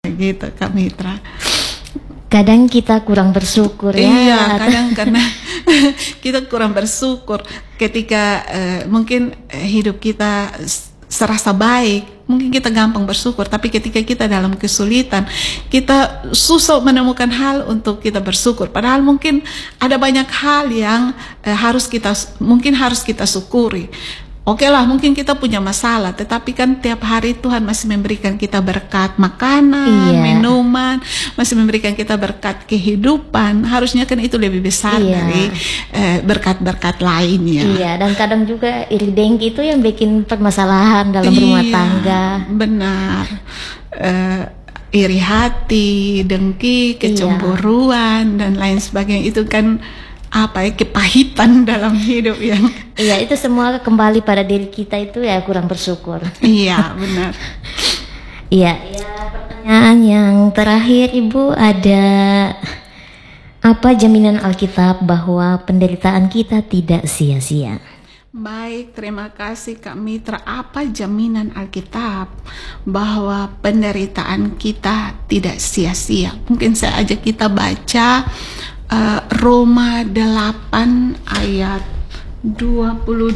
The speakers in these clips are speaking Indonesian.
gitu Kak Mitra. Kadang kita kurang bersyukur ya. Iya, kadang karena kita kurang bersyukur ketika mungkin hidup kita serasa baik, mungkin kita gampang bersyukur, tapi ketika kita dalam kesulitan, kita susah menemukan hal untuk kita bersyukur. Padahal mungkin ada banyak hal yang harus kita syukuri. Oke lah, mungkin kita punya masalah, tetapi kan tiap hari Tuhan masih memberikan kita berkat makanan, minuman, masih memberikan kita berkat kehidupan. Harusnya kan itu lebih besar dari berkat-berkat lainnya. Iya, dan kadang juga iri dengki itu yang bikin permasalahan dalam rumah tangga. Benar. Iri hati, dengki, kecemburuan dan lain sebagainya, itu kan kepahitan dalam hidup yang itu semua kembali pada diri kita itu ya kurang bersyukur. Iya, benar. Iya, pertanyaan yang terakhir Ibu, ada apa jaminan Alkitab bahwa penderitaan kita tidak sia-sia? Baik, terima kasih Kak Mitra. Apa jaminan Alkitab bahwa penderitaan kita tidak sia-sia? Mungkin saya ajak kita baca Roma 8 ayat 28.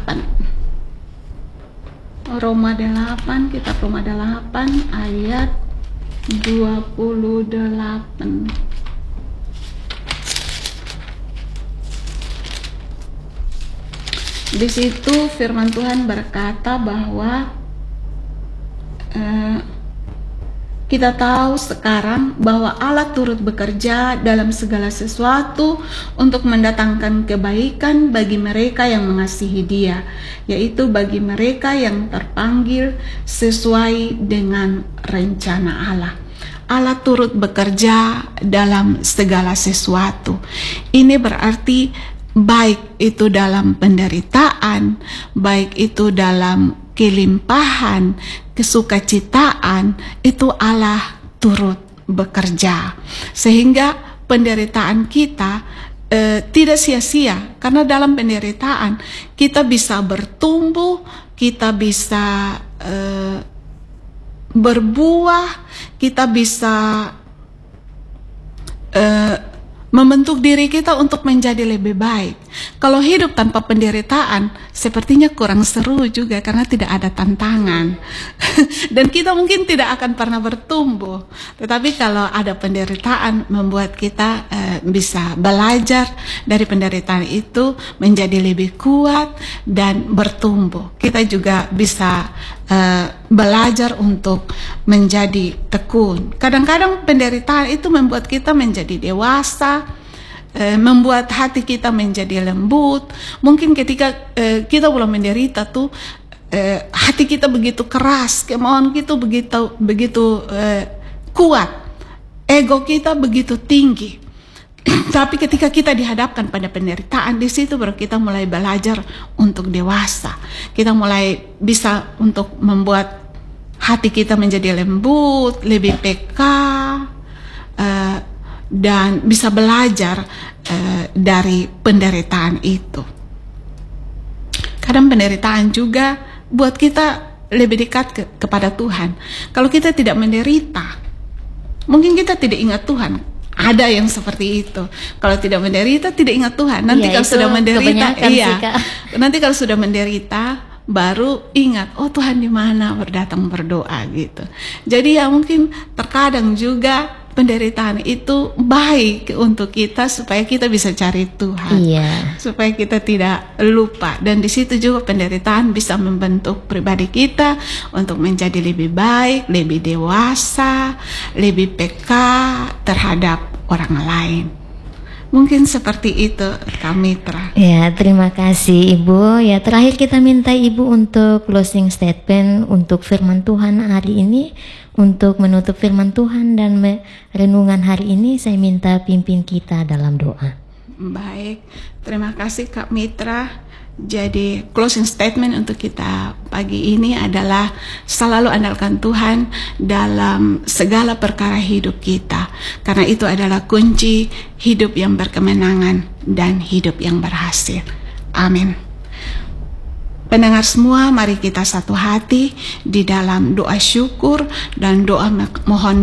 Roma 8, kitab Roma 8 ayat 28. Di situ firman Tuhan berkata bahwa kita tahu sekarang bahwa Allah turut bekerja dalam segala sesuatu untuk mendatangkan kebaikan bagi mereka yang mengasihi Dia, yaitu bagi mereka yang terpanggil sesuai dengan rencana Allah. Allah turut bekerja dalam segala sesuatu. Ini berarti baik itu dalam penderitaan, baik itu dalam kelimpahan, kesukacitaan, itu Allah turut bekerja. Sehingga penderitaan kita tidak sia-sia, karena dalam penderitaan kita bisa bertumbuh, kita bisa berbuah, kita bisa membentuk diri kita untuk menjadi lebih baik. Kalau hidup tanpa penderitaan, sepertinya kurang seru juga karena tidak ada tantangan. Dan kita mungkin tidak akan pernah bertumbuh. Tetapi kalau ada penderitaan, membuat kita bisa belajar dari penderitaan itu menjadi lebih kuat dan bertumbuh. Kita juga bisa belajar untuk menjadi tekun. Kadang-kadang penderitaan itu membuat kita menjadi dewasa, membuat hati kita menjadi lembut. Mungkin ketika kita belum menderita tuh hati kita begitu keras, kemauan kita begitu kuat, ego kita begitu tinggi. Tapi ketika kita dihadapkan pada penderitaan, di situ baru kita mulai belajar untuk dewasa. Kita mulai bisa untuk membuat hati kita menjadi lembut, lebih peka, dan bisa belajar dari penderitaan itu. Kadang penderitaan juga buat kita lebih dekat kepada Tuhan. Kalau kita tidak menderita, mungkin kita tidak ingat Tuhan. Ada yang seperti itu. Kalau tidak menderita, tidak ingat Tuhan. Nanti kalau sudah menderita, nanti kalau sudah menderita, baru ingat, oh Tuhan di mana, berdatang berdoa gitu. Jadi ya mungkin terkadang juga penderitaan itu baik untuk kita supaya kita bisa cari Tuhan, supaya kita tidak lupa. Dan di situ juga penderitaan bisa membentuk pribadi kita untuk menjadi lebih baik, lebih dewasa, lebih peka terhadap orang lain. Mungkin seperti itu Kak Mitra. Ya, terima kasih Ibu. Ya, terakhir kita minta Ibu untuk closing statement untuk firman Tuhan hari ini. Untuk menutup firman Tuhan dan renungan hari ini, saya minta pimpin kita dalam doa. Baik, terima kasih Kak Mitra. Jadi closing statement untuk kita pagi ini adalah selalu andalkan Tuhan dalam segala perkara hidup kita, karena itu adalah kunci hidup yang berkemenangan dan hidup yang berhasil. Amin. Pendengar semua, mari kita satu hati di dalam doa syukur dan doa mohon